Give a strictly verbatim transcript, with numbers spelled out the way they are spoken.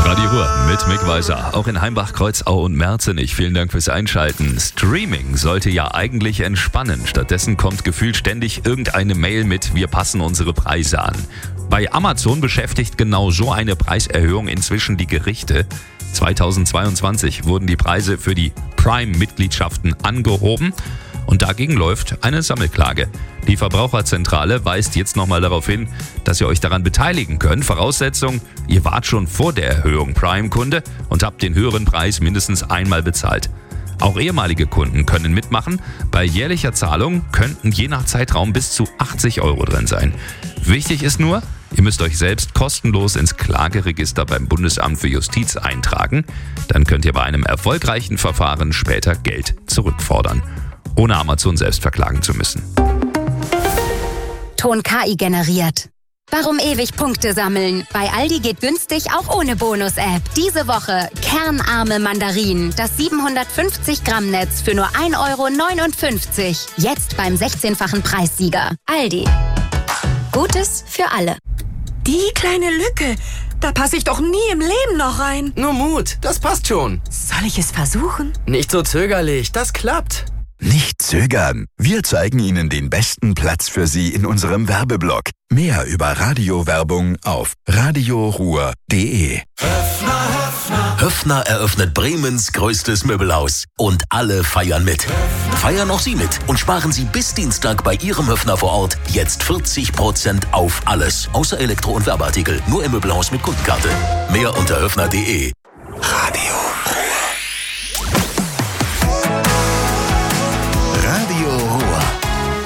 Radio Ruhr mit Mick Weiser. Auch in Heimbach, Kreuzau und Merzenich. Vielen Dank fürs Einschalten. Streaming sollte ja eigentlich entspannen. Stattdessen kommt gefühlt ständig irgendeine Mail mit: Wir passen unsere Preise an. Bei Amazon beschäftigt genau so eine Preiserhöhung inzwischen die Gerichte. zweitausendzweiundzwanzig wurden die Preise für die Prime-Mitgliedschaften angehoben. Und dagegen läuft eine Sammelklage. Die Verbraucherzentrale weist jetzt nochmal darauf hin, dass ihr euch daran beteiligen könnt. Voraussetzung: Ihr wart schon vor der Erhöhung Prime-Kunde und habt den höheren Preis mindestens einmal bezahlt. Auch ehemalige Kunden können mitmachen. Bei jährlicher Zahlung könnten je nach Zeitraum bis zu achtzig Euro drin sein. Wichtig ist nur, ihr müsst euch selbst kostenlos ins Klageregister beim Bundesamt für Justiz eintragen. Dann könnt ihr bei einem erfolgreichen Verfahren später Geld zurückfordern, ohne Amazon selbst verklagen zu müssen. Ton K I generiert. Warum ewig Punkte sammeln? Bei Aldi geht günstig auch ohne Bonus-App. Diese Woche kernarme Mandarinen, das siebenhundertfünfzig Gramm Netz für nur ein Euro neunundfünfzig. Jetzt beim sechzehnfachen Preissieger. Aldi. Gutes für alle. Die kleine Lücke, da passe ich doch nie im Leben noch rein. Nur Mut, das passt schon. Soll ich es versuchen? Nicht so zögerlich, das klappt. Nicht zögern. Wir zeigen Ihnen den besten Platz für Sie in unserem Werbeblock. Mehr über Radiowerbung auf radioruhr punkt de. Höffner, Höffner. Höffner eröffnet Bremens größtes Möbelhaus. Und alle feiern mit. Höffner. Feiern auch Sie mit und sparen Sie bis Dienstag bei Ihrem Höffner vor Ort jetzt vierzig Prozent auf alles. Außer Elektro- und Werbeartikel. Nur im Möbelhaus mit Kundenkarte. Mehr unter höffner punkt de.